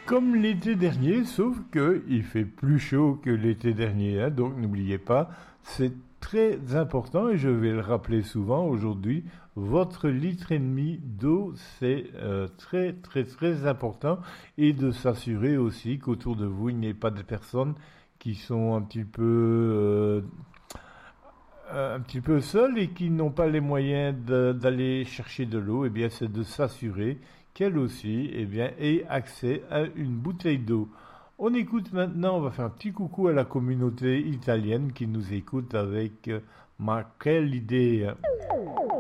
comme l'été dernier, sauf que il fait plus chaud que l'été dernier, hein, donc n'oubliez pas, c'est très important et je vais le rappeler souvent aujourd'hui, votre litre et demi d'eau, c'est très très très important et de s'assurer aussi qu'autour de vous, il n'y ait pas de personnes qui sont un petit peu seules et qui n'ont pas les moyens d'aller chercher de l'eau, eh bien, c'est de s'assurer qu'elle aussi, eh bien, ait accès à une bouteille d'eau. On écoute maintenant, on va faire un petit coucou à la communauté italienne qui nous écoute avec Ma quelle idée.